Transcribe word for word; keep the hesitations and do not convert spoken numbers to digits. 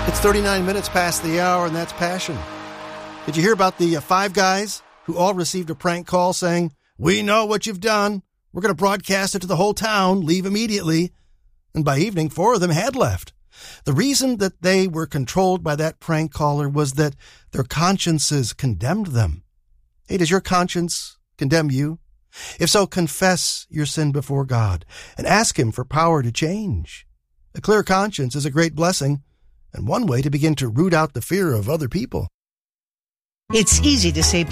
It's thirty-nine minutes past the hour, and that's Passion. Did you hear about the uh, five guys who all received a prank call saying, "We know what you've done. We're going to broadcast it to the whole town. Leave immediately." And by evening, four of them had left. The reason that they were controlled by that prank caller was that their consciences condemned them. Hey, does your conscience condemn you? If so, confess your sin before God and ask Him for power to change. A clear conscience is a great blessing and one way to begin to root out the fear of other people. It's easy to say